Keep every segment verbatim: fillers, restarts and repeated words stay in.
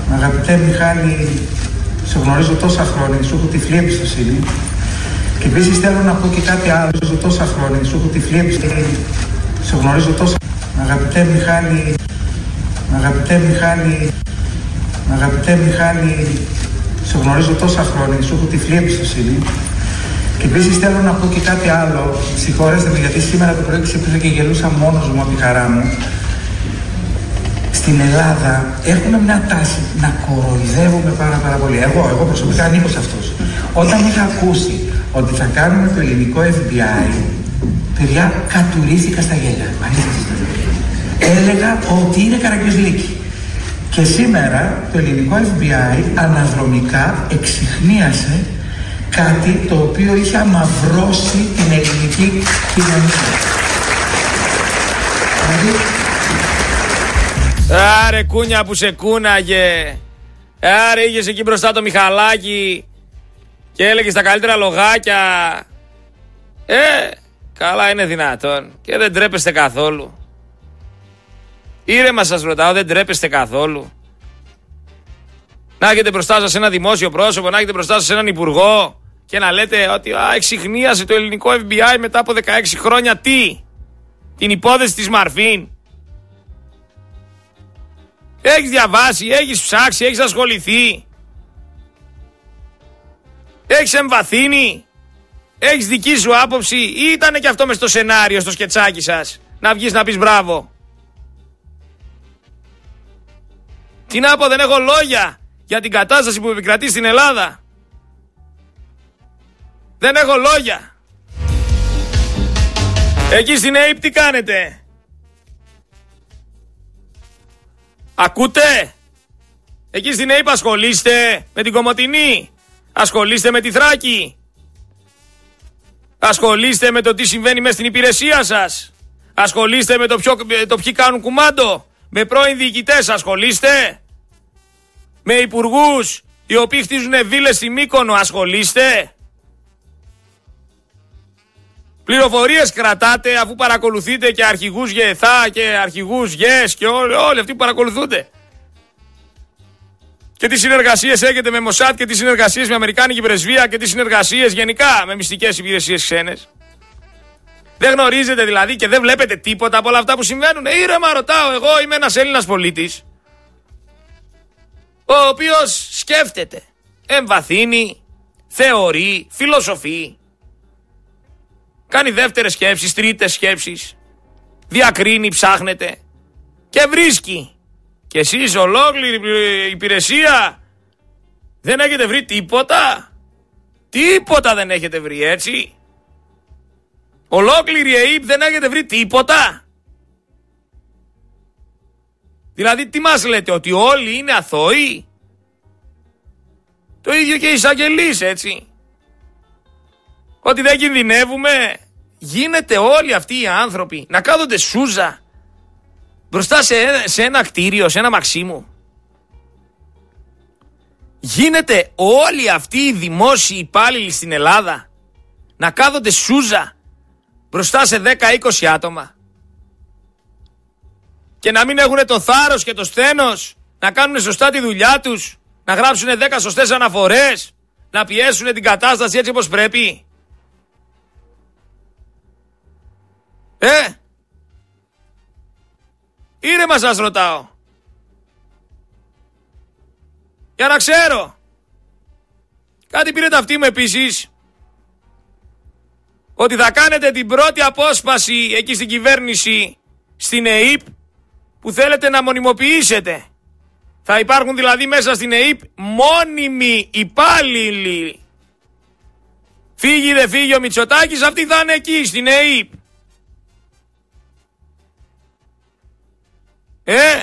Αγαπητέ Μιχάλη, σε γνωρίζω τόσα χρόνια, σου έχω τυφλή εμπιστοσύνη. Και επίσης θέλω να πω και κάτι άλλο, σε γνωρίζω τόσα χρόνια, σου έχω τυφλή εμπιστοσύνη. Σε γνωρίζω τόσα. Αγαπητέ Μιχάλη, αγαπητέ Μιχάλη, αγαπητέ Μιχάλη, σε γνωρίζω τόσα χρόνια, σου έχω τυφλή εμπιστοσύνη. Και επίσης θέλω να πω και κάτι άλλο. Συγχωρέστε με, γιατί σήμερα το πρωί ξύπνησα και γελούσα μόνος μου από τη χαρά μου. Στην Ελλάδα έχουμε μια τάση να κοροϊδεύουμε πάρα πάρα πολύ. Εγώ, εγώ προσωπικά ανήκω σε αυτούς. Όταν είχα ακούσει ότι θα κάνουμε το ελληνικό εφ μπι άι, παιδιά, κατουρίστηκα στα γέλια. Έλεγα ότι είναι Καραγκιόζηλίκη. Και σήμερα το ελληνικό εφ μπι άι αναδρομικά εξιχνίασε κάτι το οποίο είχε αμαυρώσει την ελληνική κοινωνία. Δηλαδή, άρε κούνια που σε κούναγε. Άρε είχες εκεί μπροστά το Μιχαλάκι και έλεγες τα καλύτερα λογάκια. Ε, καλά είναι δυνατόν. Και δεν τρέπεστε καθόλου. Ήρεμα σας ρωτάω, δεν τρέπεστε καθόλου. Να έχετε μπροστά σας ένα δημόσιο πρόσωπο, να έχετε μπροστά σας έναν υπουργό και να λέτε ότι α, εξιχνίασε το ελληνικό εφ μπι άι μετά από δεκαέξι χρόνια τι? Την υπόθεση της Μαρφίν. Έχεις διαβάσει, έχεις ψάξει, έχεις ασχοληθεί. Έχεις εμβαθύνει. Έχεις δική σου άποψη ή ήτανε και αυτό μες στο σενάριο, στο σκετσάκι σας? Να βγεις να πεις μπράβο. Τι να πω, δεν έχω λόγια για την κατάσταση που επικρατεί στην Ελλάδα. Δεν έχω λόγια. Εκεί στην ΑΕΠ τι κάνετε? Ακούτε? Εκεί στην ΑΕΠ ασχολείστε με την Κομοτηνή? Ασχολείστε με τη Θράκη? Ασχολείστε με το τι συμβαίνει μέσα στην υπηρεσία σας? Ασχολείστε με το, ποιο, το ποιοι κάνουν κουμάντο? Με πρώην διοικητές ασχολείστε? Με υπουργούς οι οποίοι χτίζουν βίλες στη Μύκονο ασχολείστε? Πληροφορίες κρατάτε αφού παρακολουθείτε και αρχηγούς ΓΕΘΑ και αρχηγούς ΓΕΣ και όλοι, όλοι αυτοί που παρακολουθούνται? Και τι συνεργασίες έχετε με Μοσάτ και τι συνεργασίες με Αμερικάνικη Πρεσβεία και τι συνεργασίες γενικά με μυστικές υπηρεσίες ξένες? Δεν γνωρίζετε δηλαδή και δεν βλέπετε τίποτα από όλα αυτά που συμβαίνουν? Ε, ήρεμα ρωτάω, εγώ είμαι ένας Έλληνας πολίτης ο οποίος σκέφτεται, εμβαθύνει, θεωρεί, φιλοσοφεί, κάνει δεύτερες σκέψεις, τρίτες σκέψεις, διακρίνει, ψάχνεται και βρίσκει. Και εσείς ολόκληρη υπηρεσία δεν έχετε βρει τίποτα? Τίποτα δεν έχετε βρει, έτσι? Ολόκληρη ΑΕΠ δεν έχετε βρει τίποτα? Δηλαδή τι μας λέτε, ότι όλοι είναι αθώοι? Το ίδιο και οι εισαγγελείς, έτσι? Ότι δεν κινδυνεύουμε? Γίνεται όλοι αυτοί οι άνθρωποι να κάθονται σούζα μπροστά σε, σε ένα κτίριο, σε ένα Μαξίμου? Γίνεται όλοι αυτοί οι δημόσιοι υπάλληλοι στην Ελλάδα να κάθονται σούζα μπροστά σε δέκα είκοσι άτομα και να μην έχουν το θάρρος και το σθένος να κάνουν σωστά τη δουλειά τους, να γράψουν δέκα σωστές αναφορές, να πιέσουν την κατάσταση έτσι όπως πρέπει? Ε, ήρεμα σας ρωτάω. Για να ξέρω. Κάτι πήρε ταυτί μου επίσης, ότι θα κάνετε την πρώτη απόσπαση εκεί στην κυβέρνηση, στην ΑΕΠ, που θέλετε να μονιμοποιήσετε. Θα υπάρχουν δηλαδή μέσα στην ΑΕΠ μόνιμοι υπάλληλοι. Φύγει δε φύγει ο Μητσοτάκης, αυτοί θα είναι εκεί στην ΑΕΠ. Ε,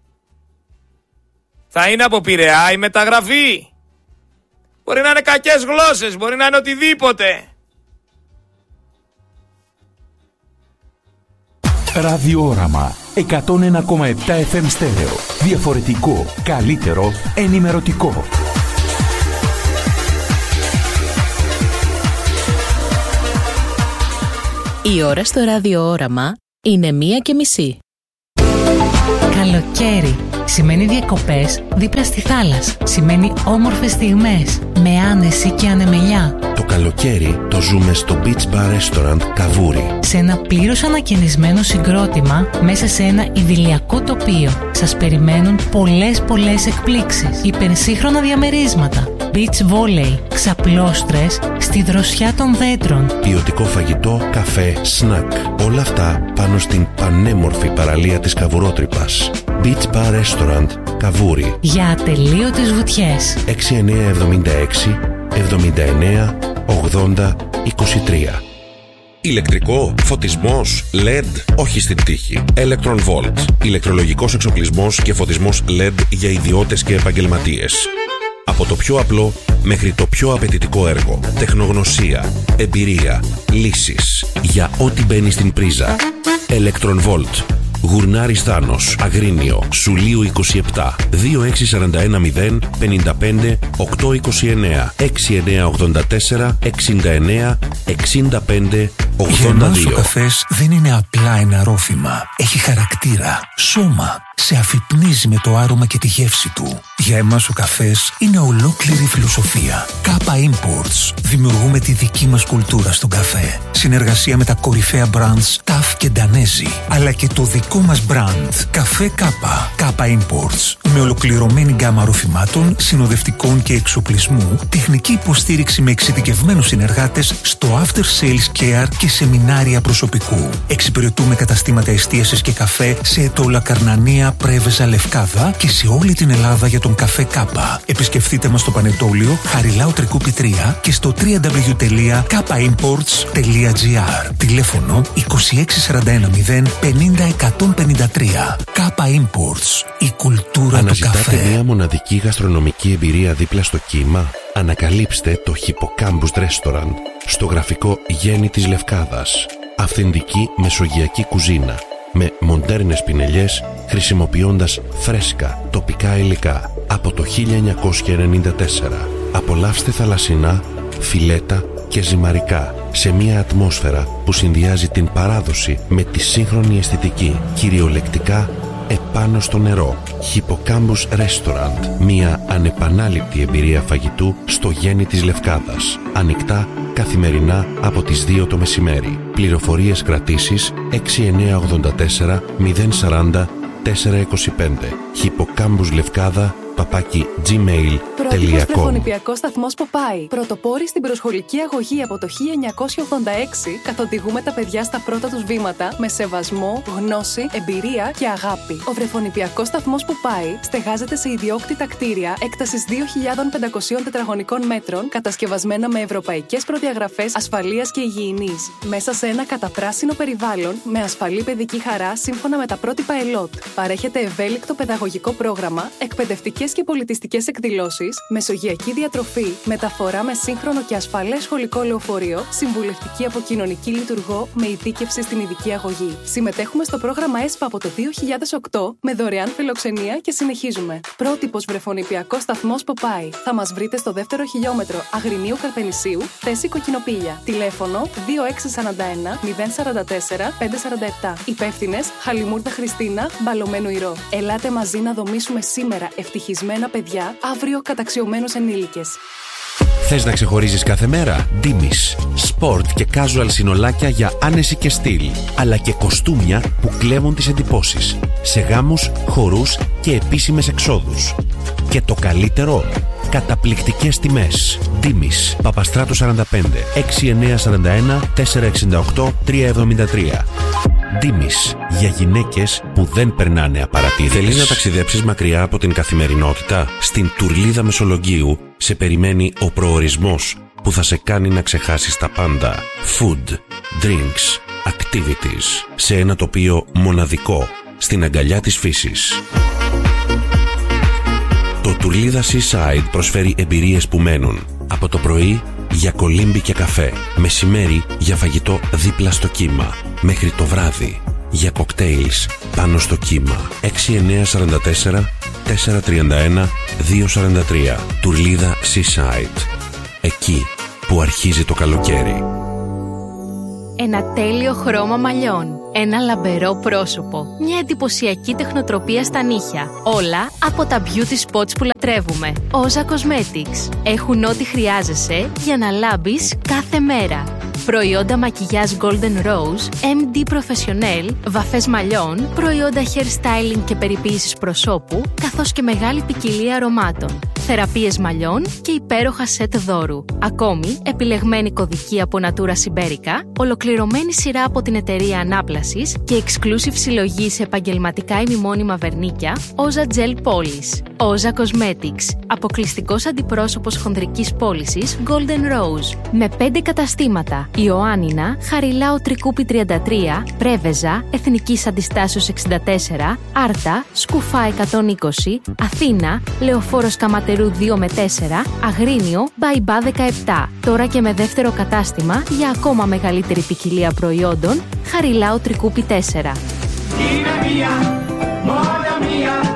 θα είναι από Πειραιά η μεταγραφή? Μπορεί να είναι κακές γλώσσες, μπορεί να είναι οτιδήποτε. Ραδιόραμα εκατόν ένα κόμμα επτά εφ εμ στέρεο. Διαφορετικό, καλύτερο, ενημερωτικό. Η ώρα στο ραδιόραμα είναι μία και μισή. Καλοκαίρι, Σημαίνει διακοπές δίπλα στη θάλασσα. Σημαίνει όμορφες στιγμές με άνεση και ανεμελιά. Το καλοκαίρι το ζούμε στο Beach Bar Restaurant Καβούρι. Σε ένα πλήρως ανακαινισμένο συγκρότημα μέσα σε ένα ιδηλιακό τοπίο. Σας περιμένουν πολλές πολλές εκπλήξεις. Υπερσύγχρονα διαμερίσματα. Beach volley, ξαπλώστρες στη δροσιά των δέντρων. Ποιοτικό φαγητό, καφέ, σνακ. Όλα αυτά πάνω στην πανέμορφη παραλία της Καβουρότρυπας. Beach Bar Restaurant Καβούρι. Για ατελείωτες βουτιές. έξι εννιά εβδομήντα έξι εβδομήντα εννέα ογδόντα είκοσι τρία. Ηλεκτρικό, φωτισμός, ελ ι ντι, όχι στην τύχη. Electron Volt. Ηλεκτρολογικός εξοπλισμός και φωτισμός ελ ι ντι για ιδιώτες και επαγγελματίες. Από το πιο απλό μέχρι το πιο απαιτητικό έργο. Τεχνογνωσία, εμπειρία, λύσεις. Για ό,τι μπαίνει στην πρίζα. Electron Volt. Γουρνάρης Θάνος, Αγρίνιο, Σουλίου είκοσι επτά, δύο έξι τέσσερα ένα μηδέν πέντε πέντε οκτώ είκοσι εννέα, έξι εννιά ογδόντα τέσσερα εξήντα εννέα εξήντα πέντε ογδόντα δύο. Για εμάς ο καφές δεν είναι απλά ένα ρόφημα. Έχει χαρακτήρα, σώμα. Σε αφυπνίζει με το άρωμα και τη γεύση του. Για εμάς ο καφές είναι ολόκληρη φιλοσοφία. Κάπα Imports. Δημιουργούμε τη δική μας κουλτούρα στον καφέ. Συνεργασία με τα κορυφαία brands ταφ και Danesi. Αλλά και το δικό μας brand. Καφέ Κάπα. Κάπα Imports. Με ολοκληρωμένη γκάμα ροφημάτων, συνοδευτικών και εξοπλισμού, τεχνική υποστήριξη με εξειδικευμένους συνεργάτες στο after sales care και σεμινάρια προσωπικού. Εξυπηρετούμε καταστήματα εστίασης και καφέ σε Ετώλα, Καρνανία, Πρέβεζα, Λευκάδα και σε όλη την Ελλάδα για τον καφέ Κάπα. Επισκεφτείτε μας στο Πανετόλιο, Χαριλάου Τρικούπη τρία και στο double-u double-u double-u τελεία κάπα imports τελεία τζι άρ. Τηλέφωνο είκοσι έξι σαράντα ένα μηδέν πενήντα εκατόν πενήντα τρία. Κάπα Imports. Η κουλτούρα Αναζητάτε του καφέ. μια μοναδική γαστρονομική εμπειρία δίπλα στο κύμα? Ανακαλύψτε το Hippocampus Restaurant στο γραφικό Γέννη της Λευκάδας. Αυθεντική μεσογειακή κουζίνα με μοντέρνες πινελιές, χρησιμοποιώντας φρέσκα τοπικά υλικά. Από το χίλια εννιακόσια ενενήντα τέσσερα απολαύστε θαλασσινά, φιλέτα και ζυμαρικά σε μια ατμόσφαιρα που συνδυάζει την παράδοση με τη σύγχρονη αισθητική, κυριολεκτικά επάνω στο νερό. Hippocampus Restaurant. Μια ανεπανάληπτη εμπειρία φαγητού στο Γέννη της Λευκάδας. Ανοιχτά καθημερινά από τις δύο το μεσημέρι. Πληροφορίες κρατήσεις έξι εννιά ογδόντα τέσσερα μηδέν σαράντα τέσσερα είκοσι πέντε. Hippocampus Λευκάδα παπάκι gmail τελεία com. Πρότυπος βρεφονιπιακός σταθμός Ποπάι. Πρωτοπόροι στην προσχολική αγωγή από το χίλια εννιακόσια ογδόντα έξι, καθοδηγούμε τα παιδιά στα πρώτα τους βήματα με σεβασμό, γνώση, εμπειρία και αγάπη. Ο βρεφονιπιακός σταθμός Ποπάι στεγάζεται σε ιδιόκτητα κτίρια έκτασης δύο χιλιάδες πεντακόσια τετραγωνικών μέτρων, κατασκευασμένα με ευρωπαϊκές προδιαγραφές ασφαλείας και υγιεινής. Μέσα σε ένα καταπράσινο περιβάλλον με ασφαλή παιδική χαρά σύμφωνα με τα πρότυπα ΕΛΟΤ. Παρέχεται ευέλικτο παιδαγωγικό πρόγραμμα, εκπαιδευτικές και πολιτιστικές εκδηλώσεις, μεσογειακή διατροφή, μεταφορά με σύγχρονο και ασφαλές σχολικό λεωφορείο, συμβουλευτική από κοινωνική λειτουργό με ειδίκευση στην ειδική αγωγή. Συμμετέχουμε στο πρόγραμμα ΕΣΠΑ από το δύο χιλιάδες οκτώ με δωρεάν φιλοξενία και συνεχίζουμε. Πρότυπος βρεφονιπιακός σταθμός Ποπάι. Θα μας βρείτε στο δεύτερο χιλιόμετρο Αγρινίου Καρπενησίου, θέση Κοκκινοπήλια. Τηλέφωνο δύο έξι σαράντα ένα μηδέν σαράντα τέσσερα πέντε σαράντα επτά. Υπεύθυνες Χαλιμούρδα Χριστίνα, Μπαλωμένου Ηρώ. Ελάτε μαζί να δομήσουμε σήμερα ευτυχισμένα παιδιά, αύριο καταξιωμένους ενήλικες. Θες να ξεχωρίζεις κάθε μέρα? Ντίμης. Σπορτ και casual συνολάκια για άνεση και στυλ. Αλλά και κοστούμια που κλέβουν τις εντυπώσεις. Σε γάμους, χορούς και επίσημες εξόδους. Και το καλύτερο, καταπληκτικές τιμές. Ντίμης. Παπαστράτου σαράντα πέντε, έξι εννιά σαράντα ένα τέσσερα εξήντα οκτώ τρία εβδομήντα τρία. Ντίμης. Για γυναίκες που δεν περνάνε απαρατήρητες. Θέλεις να ταξιδέψεις μακριά από την καθημερινότητα? Στην Τουρλίδα Μεσολογγίου σε περιμένει ο προορισμός που θα σε κάνει να ξεχάσεις τα πάντα. Food, drinks, activities. Σε ένα τοπίο μοναδικό, στην αγκαλιά της φύσης. Το Τουρλίδα Seaside προσφέρει εμπειρίες που μένουν. Από το πρωί για κολύμπι και καφέ, μεσημέρι για φαγητό δίπλα στο κύμα, μέχρι το βράδυ για κοκτέιλς πάνω στο κύμα. έξι εννιά σαράντα τέσσερα τέσσερα τριάντα ένα δύο σαράντα τρία. Τουρλίδα Seaside. Εκεί που αρχίζει το καλοκαίρι. Ένα τέλειο χρώμα μαλλιών. Ένα λαμπερό πρόσωπο. Μια εντυπωσιακή τεχνοτροπία στα νύχια. Όλα από τα beauty spots που λατρεύουμε. Όζα Cosmetics. Έχουν ό,τι χρειάζεσαι για να λάμπεις κάθε μέρα. Προϊόντα μακιγιάζ Golden Rose, εμ ντι Professional, βαφές μαλλιών, προϊόντα hairstyling και περιποίησης προσώπου, καθώς και μεγάλη ποικιλία αρωμάτων. Θεραπείες μαλλιών και υπέροχα σετ δώρου. Ακόμη, επιλεγμένη κωδική από Natura Siberica, ολοκληρωμένη σειρά από την εταιρεία Ανάπλασης και exclusive συλλογή σε επαγγελματικά ημιμόνιμα βερνίκια, Oza Gel Polish. Oza Cosmetics, αποκλειστικός αντιπρόσωπος χονδρικής πώλησης Golden Rose. Με πέντε καταστήματα: Ιωάννινα, Χαριλάου Τρικούπη τριάντα τρία, Πρέβεζα, Εθνικής Αντιστάσεως εξήντα τέσσερα, Άρτα, Σκουφά εκατόν είκοσι, Αθήνα, Λεωφόρος Καματερού δύο με τέσσερα, Αγρίνιο, Μπαϊμπά δεκαεπτά. Τώρα και με δεύτερο κατάστημα για ακόμα μεγαλύτερη ποικιλία προϊόντων, Χαριλάου Τρικούπη τέσσερα. Είναι μία, μόνο μία,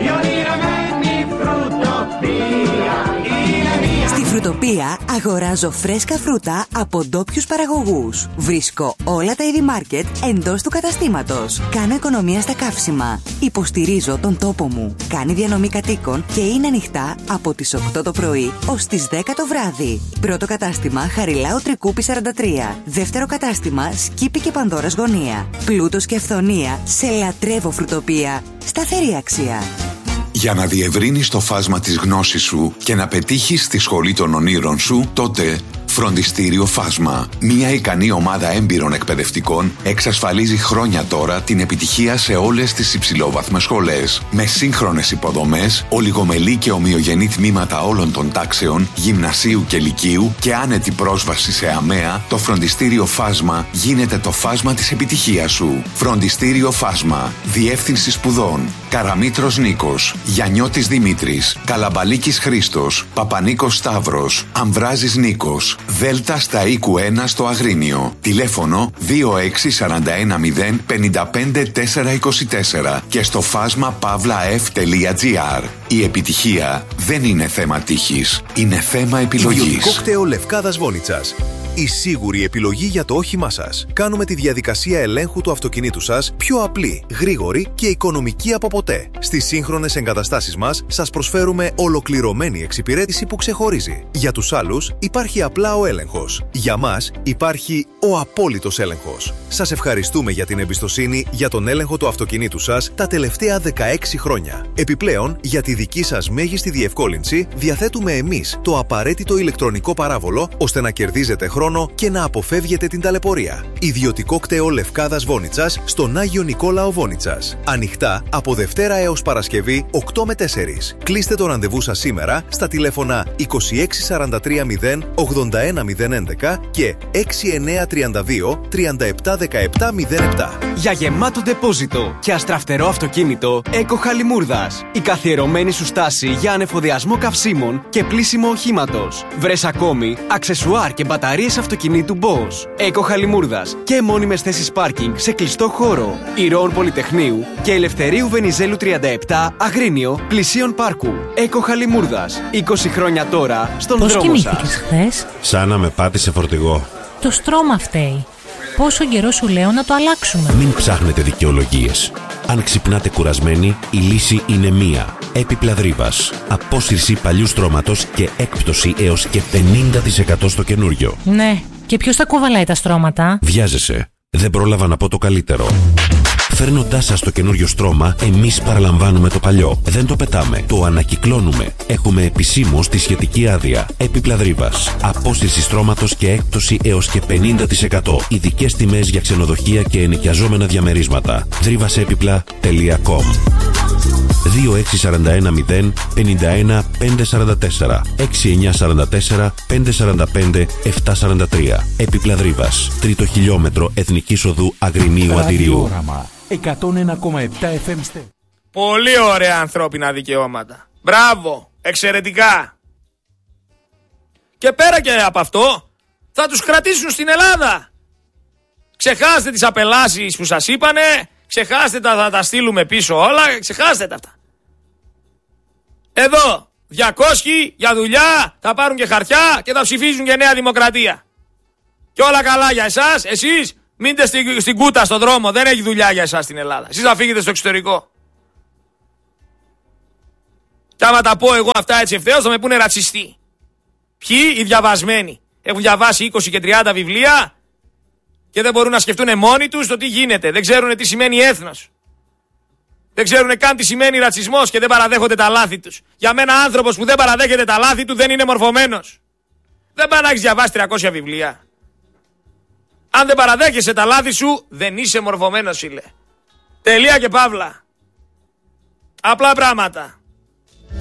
Στη Φρουτοπία αγοράζω φρέσκα φρούτα από ντόπιους παραγωγούς. Βρίσκω όλα τα είδη μάρκετ εντός του καταστήματος. Κάνω οικονομία στα καύσιμα. Υποστηρίζω τον τόπο μου. Κάνει διανομή κατοίκων και είναι ανοιχτά από τις οκτώ το πρωί ως τις δέκα το βράδυ. Πρώτο κατάστημα Χαριλάου Τρικούπη σαράντα τρία. Δεύτερο κατάστημα Σκύπη και Πανδώρας Γωνία. Πλούτος και αυθονία σε λατρεύω Φρουτοπία. Σταθερή αξία. Για να διευρύνεις το φάσμα της γνώσης σου και να πετύχεις τη σχολή των ονείρων σου, τότε Φροντιστήριο Φάσμα. Μια ικανή ομάδα έμπειρων εκπαιδευτικών εξασφαλίζει χρόνια τώρα την επιτυχία σε όλες τις υψηλόβαθμες σχολές. Με σύγχρονες υποδομές, ολιγομελή και ομοιογενή τμήματα όλων των τάξεων, γυμνασίου και λυκείου και άνετη πρόσβαση σε ΑΜΕΑ, το Φροντιστήριο Φάσμα γίνεται το φάσμα της επιτυχίας σου. Φροντιστήριο Φάσμα. Διεύθυνση σπουδών: Καραμήτρος Νίκος, Γιαννιώτης Δημήτρης, Καλαμπαλίκης Χρήστος, Παπανίκος Σταύρος, Αμβράζης Νίκος. Δέλτα στα οίκου ένα στο Αγρίνιο. Τηλέφωνο δύο έξι τέσσερα ένα μηδέν πέντε πέντε τέσσερα είκοσι τέσσερα και στο φάσμα παύλα εφ τελεία τζι άρ. Η επιτυχία δεν είναι θέμα τύχης, είναι θέμα επιλογής. Ιδιωτικό κτέο Λευκάδας Βόνιτσας. Η σίγουρη επιλογή για το όχημά σας. Κάνουμε τη διαδικασία ελέγχου του αυτοκινήτου σας πιο απλή, γρήγορη και οικονομική από ποτέ. Στις σύγχρονες εγκαταστάσεις μας σας προσφέρουμε ολοκληρωμένη εξυπηρέτηση που ξεχωρίζει. Για τους άλλους υπάρχει απλά ο έλεγχος. Για μας υπάρχει ο απόλυτος έλεγχος. Σας ευχαριστούμε για την εμπιστοσύνη για τον έλεγχο του αυτοκινήτου σας τα τελευταία δεκαέξι χρόνια. Επιπλέον, για τη δική σας μέγιστη διευκόλυνση, διαθέτουμε εμείς το απαραίτητο ηλεκτρονικό παράβολο ώστε να κερδίζετε χρόνο και να αποφεύγετε την ταλαιπωρία. Ιδιωτικό κτέο Λευκάδας Βόνιτσας στον Άγιο Νικόλαο Βόνιτσας. Ανοιχτά από Δευτέρα έως Παρασκευή οκτώ με τέσσερα. Κλείστε το ραντεβού σας σήμερα στα τηλέφωνα είκοσι έξι σαράντα τρία μηδέν ογδόντα ένα μηδέν έντεκα και έξι εννιά τριάντα δύο τριάντα επτά δεκαεπτά μηδέν επτά. Για γεμάτο ντεπόζιτο και αστραφτερό αυτοκίνητο, Έκο Χαλιμούρδας. Η καθιερωμένη σου στάση για ανεφοδιασμό καυσίμων και πλύσιμο οχήματος. Βρες ακόμη αξεσουάρ και μπαταρίες αυτοκινήτου Bosch. Έκο Χαλιμούρδας και μόνιμες θέσεις πάρκινγκ σε κλειστό χώρο. Ηρώων Πολυτεχνείου και Ελευθερίου Βενιζέλου τριάντα επτά, Αγρίνιο, πλησίον πάρκου. Έκο Χαλιμούρδας. είκοσι χρόνια τώρα στον Πώς δρόμο σας. Πώς κοιμήθηκες χθες? Σαν να με πάτησε φορτηγό. Το στρώμα φταίει. Πόσο καιρό σου λέω να το αλλάξουμε. Μην ψάχνετε δικαιολογίες. Αν ξυπνάτε κουρασμένοι, η λύση είναι μία. Έπιπλα Δρύβας. Απόσυρση παλιού στρώματος και έκπτωση έως και πενήντα τοις εκατό στο καινούριο. Ναι, και ποιος τα κουβαλάει τα στρώματα? Βιάζεσαι. Δεν πρόλαβα να πω το καλύτερο. Φέρνοντάς σας το καινούριο στρώμα, εμείς παραλαμβάνουμε το παλιό. Δεν το πετάμε, το ανακυκλώνουμε. Έχουμε επισήμως τη σχετική άδεια. Έπιπλα Δρύβας. Απόσυρση στρώματος και έκπτωση έως και πενήντα τοις εκατό. Ειδικές τιμές για ξενοδοχεία και ενοικιαζόμενα διαμερίσματα. δρύβασέπιπλα τελεία κομ. δύο έξι τέσσερα ένα μηδέν πέντε ένα πέντε τέσσερα τέσσερα έξι εννιά τέσσερα τέσσερα πέντε τέσσερα πέντε επτά τέσσερα τρία. Έπιπλα Δρύβας. Τρίτο χιλιόμετρο Εθνικής Οδού Αγρινίου Αντιρίου. εκατόν ένα κόμμα επτά εφ εμ. Πολύ ωραία ανθρώπινα δικαιώματα. Μπράβο, εξαιρετικά. Και πέρα και από αυτό, θα τους κρατήσουν στην Ελλάδα. Ξεχάστε τις απελάσεις που σας είπανε, ξεχάστε τα, θα τα στείλουμε πίσω όλα, ξεχάστε τα αυτά. Εδώ, διακόσιοι για δουλειά, θα πάρουν και χαρτιά και θα ψηφίζουν και Νέα Δημοκρατία. Και όλα καλά για εσάς, εσείς Μείνετε στην, στην κούτα, στον δρόμο. Δεν έχει δουλειά για εσάς στην Ελλάδα. Εσείς θα φύγετε στο εξωτερικό. Και άμα τα πω εγώ αυτά έτσι ευθέως θα με πούνε ρατσιστή. Ποιοι? Οι διαβασμένοι. Έχουν διαβάσει είκοσι και τριάντα βιβλία και δεν μπορούν να σκεφτούν μόνοι τους το τι γίνεται. Δεν ξέρουν τι σημαίνει έθνος. Δεν ξέρουν καν τι σημαίνει ρατσισμός και δεν παραδέχονται τα λάθη τους. Για μένα άνθρωπος που δεν παραδέχεται τα λάθη του δεν είναι μορφωμένος. Δεν πάει να έχεις διαβάσει τριακόσια βιβλία. Αν δεν παραδέχεσαι τα λάθη σου, δεν είσαι μορφωμένος, φίλε. Τελεία και παύλα. Απλά πράγματα.